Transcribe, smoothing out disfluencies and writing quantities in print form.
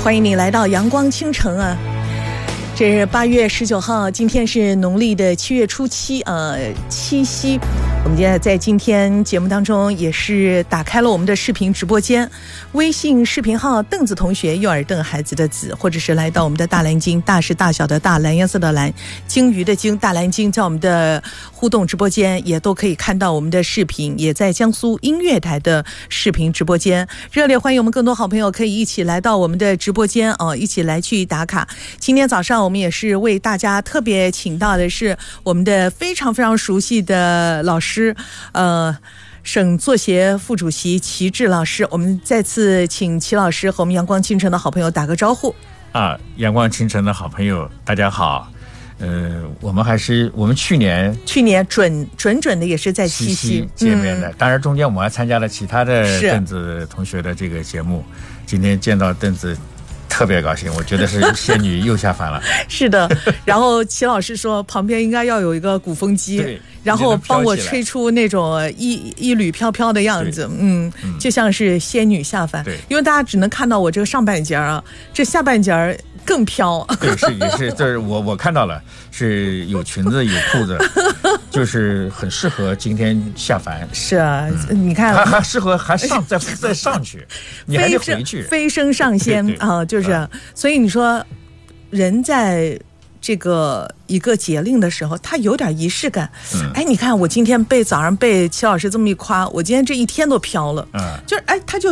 欢迎你来到阳光倾城啊！这是8月19号，今天是农历的7月初7，七夕。我们在今天节目当中也是打开了我们的视频直播间，微信视频号邓子同学，右耳邓孩子的子，或者是来到我们的大蓝鲸，大是大小的大，蓝颜色的蓝，鲸鱼的鲸，大蓝鲸，在我们的互动直播间也都可以看到我们的视频，也在江苏音乐台的视频直播间，热烈欢迎我们更多好朋友可以一起来到我们的直播间一起来去打卡。今天早上我们也是为大家特别请到的是我们的非常非常熟悉的老师，省作协副主席齐志老师。我们再次请齐老师和我们阳光倾城的好朋友打个招呼。 阳光倾城的好朋友大家好。我们去年准的也是在七夕见面的，当然中间我们还参加了其他的邓子同学的这个节目。今天见到邓子特别高兴，我觉得是仙女又下凡了。 是的，然后齐老师说旁边应该要有一个鼓风机，然后帮我吹出那种一缕飘飘的样子，就像是仙女下凡。对，因为大家只能看到我这个上半截啊，这下半截更飘。对， 也是，这是我看到了，是有裙子有裤子，就是很适合今天下凡。是啊，你看还适合再上去，你还得回去飞升上仙啊，就是，所以你说人在这个一个节令的时候，他有点仪式感。你看我今天早上被齐老师这么一夸，我今天这一天都飘了。就是他就